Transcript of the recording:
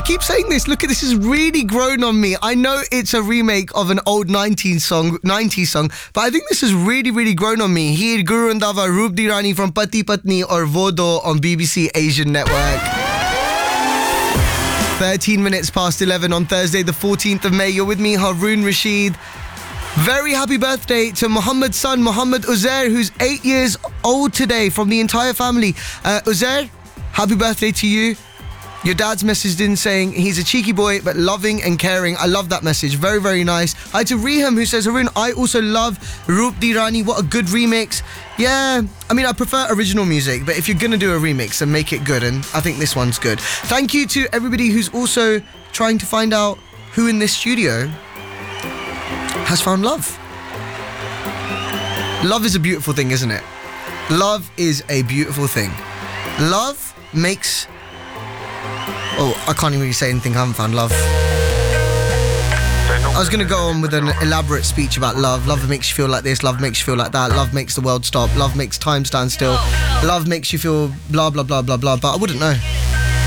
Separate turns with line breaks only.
keep saying this. Look, this has really grown on me. I know it's a remake of an old 90s song, but I think this has really, really grown on me. Here, Guru Randhawa, Roop Di Rani from Pati Patni or Vodo on BBC Asian Network. 13 minutes past 11 on Thursday, the 14th of May. You're with me, Haroon Rashid. Very happy birthday to Muhammad's son, Muhammad Uzair, who's 8 years old today, from the entire family. Uzair, happy birthday to you. Your dad's messaged in saying he's a cheeky boy but loving and caring. I love that message. Very, very nice. Hi to Reham, who says, Haroon, I also love Roop Di Rani. What a good remix. Yeah, I mean, I prefer original music, but if you're going to do a remix, then make it good, and I think this one's good. Thank you to everybody who's also trying to find out who in this studio has found love. Love is a beautiful thing, isn't it? Love is a beautiful thing. Love makes... Oh, I can't even really say anything. I haven't found love. I was going to go on with an elaborate speech about love. Love makes you feel like this. Love makes you feel like that. Love makes the world stop. Love makes time stand still. Love makes you feel blah, blah, blah, blah, blah. But I wouldn't know.